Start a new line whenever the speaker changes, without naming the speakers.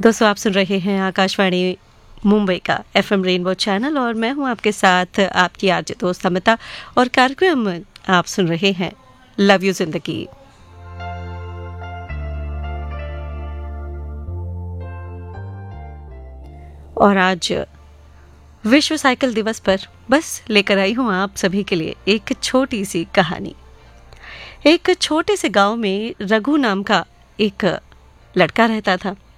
दोस्तों, आप सुन रहे हैं आकाशवाणी मुंबई का एफएम रेनबो चैनल और मैं हूं आपके साथ आपकी आरजे दोस्त अमिता और कार्यक्रम आप सुन रहे हैं लव यू जिंदगी। और आज विश्व साइकिल दिवस पर बस लेकर आई हूं आप सभी के लिए एक छोटी सी कहानी। एक छोटे से गांव में रघु नाम का एक लड़का रहता था।